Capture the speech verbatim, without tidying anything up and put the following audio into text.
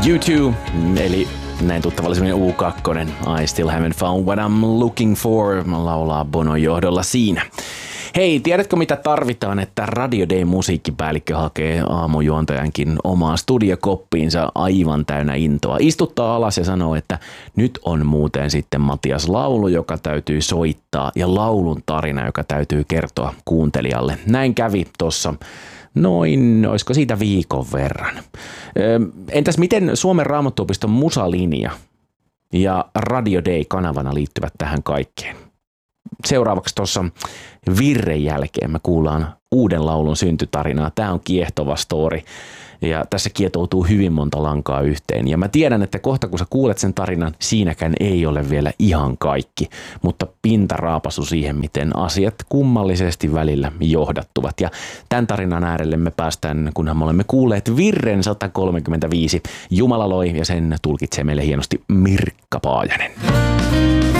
U two, eli näin tuttavallisemmin U kaksi, I Still Haven't Found What I'm Looking For, laulaa Bonon johdolla siinä. Hei, tiedätkö mitä tarvitaan, että Radio Day musiikkipäällikkö hakee aamujuontajankin omaa studiokoppiinsa aivan täynnä intoa? Istuttaa alas ja sanoo, että nyt on muuten sitten Matias laulu, joka täytyy soittaa, ja laulun tarina, joka täytyy kertoa kuuntelijalle. Näin kävi tuossa noin, olisiko siitä viikon verran. Entäs miten Suomen Raamattuopiston musalinja ja Radio Day kanavana liittyvät tähän kaikkeen? Seuraavaksi tuossa virren jälkeen me kuullaan uuden laulun syntytarinaa. Tämä on kiehtova story ja tässä kietoutuu hyvin monta lankaa yhteen. Ja mä tiedän, että kohta kun sä kuulet sen tarinan, siinäkään ei ole vielä ihan kaikki, mutta pintaraapasu siihen, miten asiat kummallisesti välillä johdattuvat. Ja tämän tarinan äärelle me päästään, kunhan me olemme kuulleet virren sata kolmekymmentäviisi. Jumala loi ja sen tulkitsee meille hienosti Mirkka Paajanen.